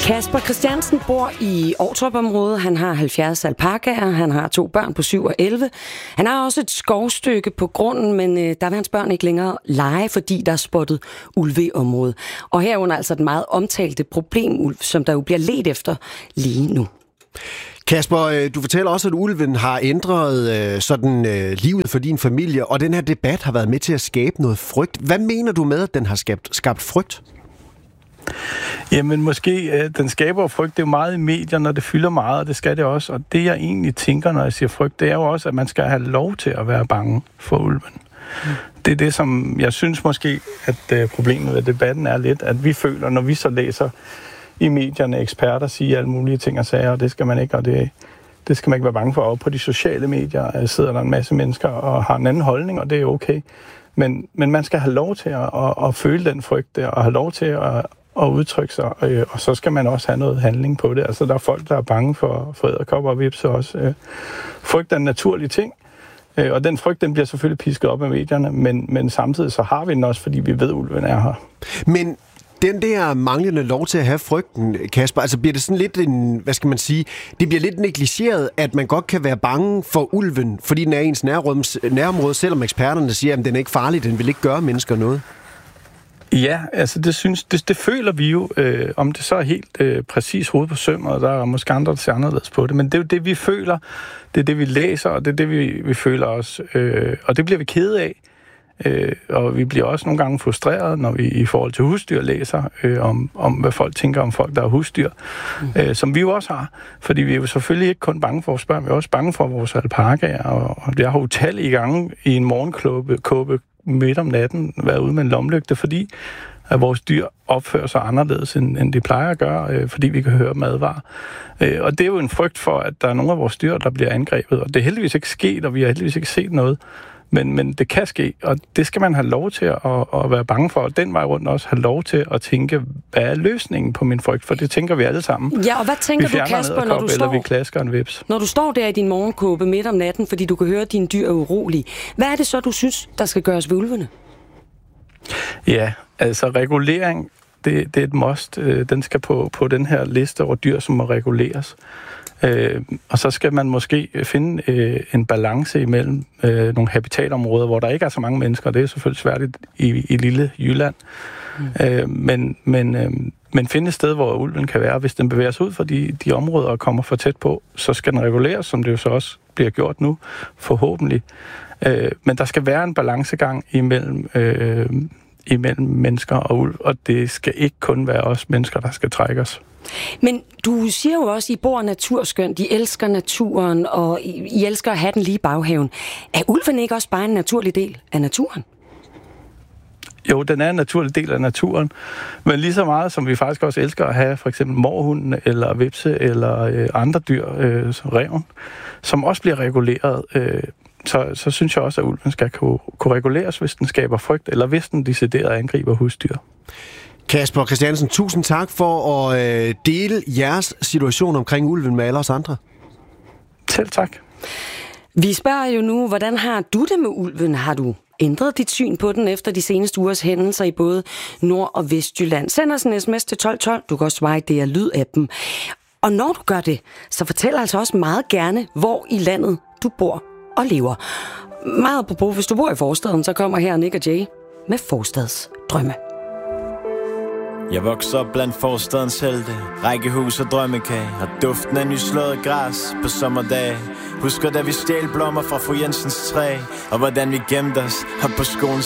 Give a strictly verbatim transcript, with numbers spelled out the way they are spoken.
Kasper Christiansen bor i Ovtrup-området. Han har halvfjerds alpakaer, han har to børn på syv og elleve. Han har også et skovstykke på grunden, men øh, der vil hans børn ikke længere lege, fordi der er spottet ulve i området. Og herunder altså den meget omtalte problemulv, som der jo bliver ledt efter lige nu. Kasper, du fortæller også, at ulven har ændret øh, sådan øh, livet for din familie, og den her debat har været med til at skabe noget frygt. Hvad mener du med, at den har skabt, skabt frygt? Jamen måske, den skaber frygt, det er jo meget i medierne, når det fylder meget, og det skal det også. Og det jeg egentlig tænker, når jeg siger frygt, det er jo også, at man skal have lov til at være bange for ulven. Mm. Det er det, som jeg synes måske, at problemet ved debatten er lidt, at vi føler, når vi så læser i medierne, eksperter siger alle mulige ting og sager, og det skal man ikke, og det, det skal man ikke være bange for. Og på de sociale medier sidder der en masse mennesker og har en anden holdning, og det er okay. Men, men man skal have lov til at, at, at føle den frygt der, og have lov til at og udtrykke sig, øh, og så skal man også have noget handling på det. Altså, der er folk, der er bange for, for edderkopper og hvepse også. Øh, frygt er en naturlig ting, øh, og den frygt, den bliver selvfølgelig pisket op af medierne, men, men samtidig så har vi den også, fordi vi ved, at ulven er her. Men den der manglende lov til at have frygten, Kasper, altså bliver det sådan lidt en, hvad skal man sige, det bliver lidt negligeret, at man godt kan være bange for ulven, fordi den er ens nærområde, selvom eksperterne siger, at den er ikke farlig, den vil ikke gøre mennesker noget. Ja, altså det synes det, det føler vi jo, øh, om det så er helt øh, præcis hoved på sømmet, og der er måske andre, der ser anderledes på det, men det er jo det, vi føler, det er det, vi læser, og det er det, vi, vi føler også, øh, og det bliver vi kede af, øh, og vi bliver også nogle gange frustreret, når vi i forhold til husdyr læser øh, om, om, hvad folk tænker om folk, der er husdyr, mm. øh, som vi jo også har, fordi vi er jo selvfølgelig ikke kun bange for vores børn, vi er også bange for vores alpakaer, og, og jeg har utallige gange i en morgenkåbe midt om natten været ude med en lommelygte, fordi at vores dyr opfører sig anderledes, end, end de plejer at gøre, øh, fordi vi kan høre dem advare. Øh, og det er jo en frygt for, at der er nogle af vores dyr, der bliver angrebet, og det er heldigvis ikke sket, og vi har heldigvis ikke set noget, men, men det kan ske, og det skal man have lov til at, at være bange for, og den vej rundt også have lov til at tænke, hvad er løsningen på min frygt, for det tænker vi alle sammen. Ja, og hvad tænker du, Kasper, når du står, eller vi klasker en vips. Når du står der i din morgenkåbe midt om natten, fordi du kan høre, at dine dyr er urolige, hvad er det så, du synes, der skal gøres ved ulvene? Ja, altså regulering, det, det er et must. Den skal på, på den her liste over dyr, som må reguleres. Øh, og så skal man måske finde øh, en balance imellem øh, nogle habitatområder, hvor der ikke er så mange mennesker. Det er selvfølgelig svært i, i lille Jylland. Mm. Øh, men, men, øh, men finde et sted, hvor ulven kan være. Hvis den bevæger sig ud fra de, de områder og kommer for tæt på, så skal den reguleres, som det jo så også bliver gjort nu, forhåbentlig. Øh, men der skal være en balancegang imellem, øh, imellem mennesker og ulv, og det skal ikke kun være os mennesker, der skal trække os. Men du siger jo også, at I bor naturskønt, I elsker naturen, og I, I elsker at have den lige i baghaven. Er ulven ikke også bare en naturlig del af naturen? Jo, den er en naturlig del af naturen, men lige så meget, som vi faktisk også elsker at have for eksempel mårhunden, eller vipse, eller øh, andre dyr, øh, som ræven, som også bliver reguleret, øh, så, så synes jeg også, at ulven skal kunne, kunne reguleres, hvis den skaber frygt, eller hvis den decideret angriber husdyr. Kasper Christiansen, tusind tak for at øh, dele jeres situation omkring ulven med alle os andre. Selv tak. Vi spørger jo nu, hvordan har du det med ulven? Har du ændret dit syn på den efter de seneste ugers hændelser i både Nord- og Vestjylland? Send os en sms til tolv tolv. Du kan også svare, det er lydappen. Og når du gør det, så fortæl altså også meget gerne, hvor i landet du bor og lever. Meget apropos, hvis du bor i forstaden, så kommer her Nick og Jay med Forstadsdrømme. Jeg vokser op blandt forstadens helte, rækkehus og drømmekage, og duften af nyslået græs på sommerdage. Husker da vi stjal blommer fra fru Jensens træ, og hvordan vi gemte os op på skolens